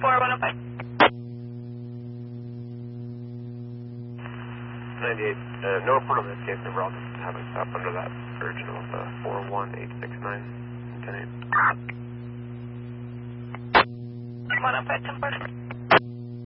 105. 98, no report on this case, number. I'll just have a stop under that original 41869, 10-8. 105, 10-4.